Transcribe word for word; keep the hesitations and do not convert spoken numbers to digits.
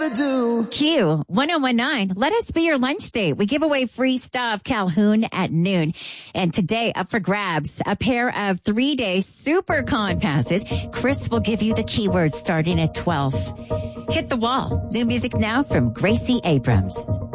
to do. Q one oh one nine. Let us be your lunch date. We give away free stuff, Calhoun at noon. And today, up for grabs, a pair of three-day Super Con passes. Chris will give you the keywords starting at twelve. Hit the wall. New music now from Gracie Abrams.